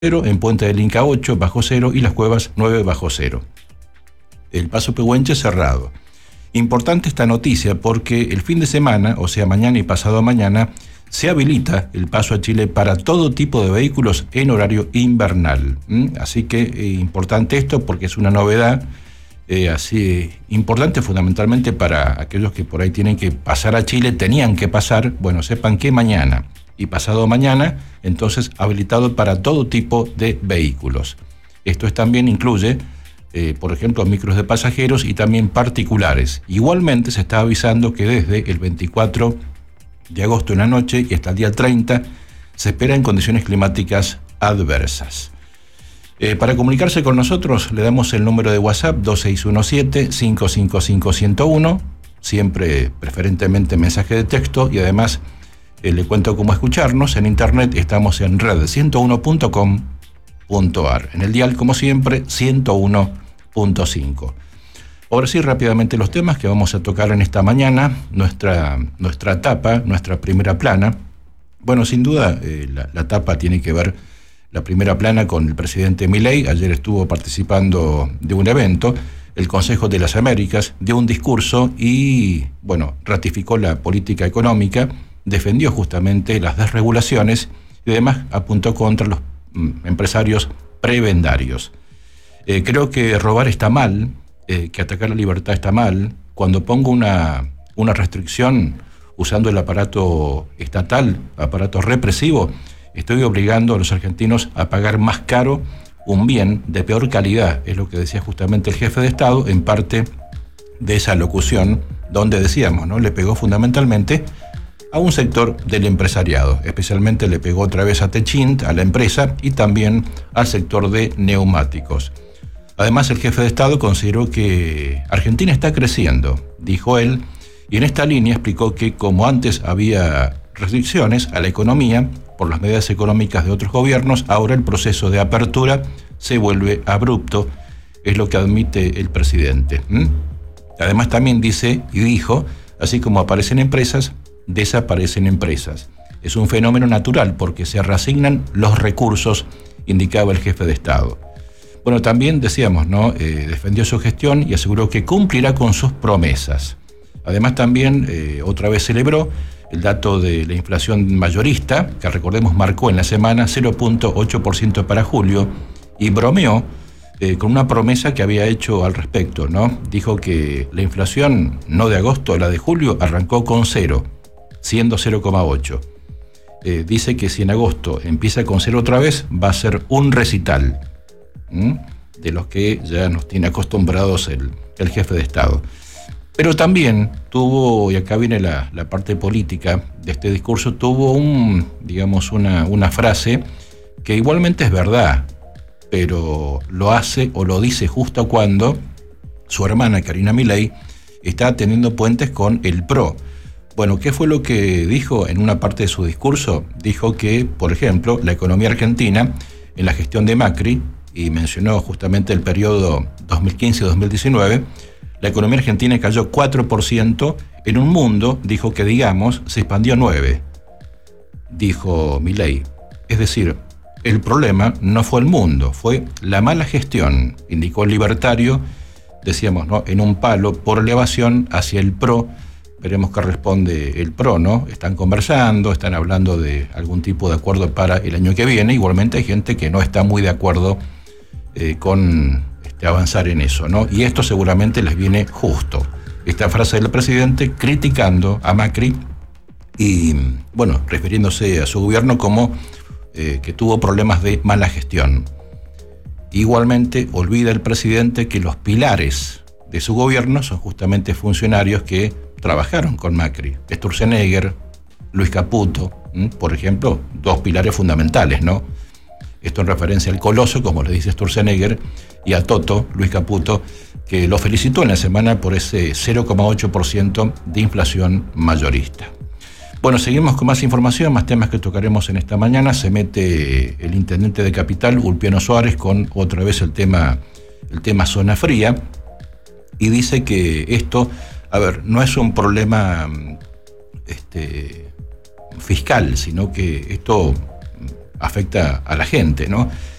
cero, en Puente del Inca 8 bajo cero y Las Cuevas 9 bajo cero. El Paso Pehuenche cerrado. Importante esta noticia porque el fin de semana, o sea mañana y pasado mañana, se habilita el paso a Chile para todo tipo de vehículos en horario invernal. Así que importante esto porque es una novedad así importante fundamentalmente para aquellos que por ahí tienen que pasar a Chile, tenían que pasar, bueno, sepan que mañana y pasado mañana, entonces habilitado para todo tipo de vehículos. Esto también incluye, por ejemplo, micros de pasajeros y también particulares. Igualmente se está avisando que desde el 24 de agosto en la noche y hasta el día 30 se espera en condiciones climáticas adversas. Para comunicarse con nosotros le damos el número de WhatsApp 2617-555-101, siempre preferentemente mensaje de texto, y además le cuento cómo escucharnos. En internet estamos en red101.com.ar, en el dial como siempre 101.5. Ahora sí, rápidamente los temas que vamos a tocar en esta mañana, nuestra etapa, nuestra primera plana. Bueno, sin duda la etapa tiene que ver, la primera plana, con el presidente Milei. Ayer estuvo participando de un evento, el Consejo de las Américas, dio un discurso y, bueno, ratificó la política económica, defendió justamente las desregulaciones y además apuntó contra los empresarios prebendarios. Creo que robar está mal, que atacar la libertad está mal. Cuando pongo una restricción usando el aparato estatal, aparato represivo, estoy obligando a los argentinos a pagar más caro un bien de peor calidad. Es lo que decía justamente el jefe de Estado en parte de esa locución donde decíamos, ¿no? Le pegó fundamentalmente a un sector del empresariado, especialmente le pegó otra vez a Techint, a la empresa, y también al sector de neumáticos. Además, el jefe de Estado consideró que Argentina está creciendo, dijo él, y en esta línea explicó que como antes había restricciones a la economía por las medidas económicas de otros gobiernos, ahora el proceso de apertura se vuelve abrupto, es lo que admite el presidente. Además también dice y dijo, así como aparecen empresas, desaparecen empresas. Es un fenómeno natural porque se reasignan los recursos, indicaba el jefe de Estado. Bueno, también decíamos, ¿no? Defendió su gestión y aseguró que cumplirá con sus promesas. Además también otra vez celebró el dato de la inflación mayorista, que recordemos marcó en la semana 0.8% para julio, y bromeó con una promesa que había hecho al respecto, ¿no? Dijo que la inflación, no de agosto, la de julio, arrancó con 0, siendo 0,8. Dice que si en agosto empieza con 0 otra vez, va a ser un recital, de los que ya nos tiene acostumbrados el jefe de Estado. Pero también tuvo, y acá viene la parte política de este discurso, tuvo una frase que igualmente es verdad, pero lo hace o lo dice justo cuando su hermana Karina Milei está teniendo puentes con el PRO. Bueno, ¿qué fue lo que dijo en una parte de su discurso? Dijo que, por ejemplo, la economía argentina, en la gestión de Macri, y mencionó justamente el periodo 2015-2019, la economía argentina cayó 4% en un mundo, dijo que se expandió 9%, dijo Milei. Es decir, el problema no fue el mundo, fue la mala gestión, indicó el libertario, decíamos, ¿no? En un palo por elevación hacia el PRO. Veremos qué responde el PRO, ¿no? Están conversando, están hablando de algún tipo de acuerdo para el año que viene. Igualmente hay gente que no está muy de acuerdo con avanzar en eso, ¿no? Y esto seguramente les viene justo. Esta frase del presidente criticando a Macri y, bueno, refiriéndose a su gobierno como que tuvo problemas de mala gestión. Igualmente olvida el presidente que los pilares de su gobierno son justamente funcionarios que trabajaron con Macri. Sturzenegger, Luis Caputo, por ejemplo, dos pilares fundamentales, ¿no? Esto en referencia al coloso, como le dice Sturzenegger, y a Toto, Luis Caputo, que lo felicitó en la semana por ese 0,8% de inflación mayorista. Bueno, seguimos con más información, más temas que tocaremos en esta mañana. Se mete el intendente de Capital, Ulpiano Suárez, con otra vez el tema zona fría, y dice que esto, no es un problema fiscal, sino que esto afecta a la gente, ¿no?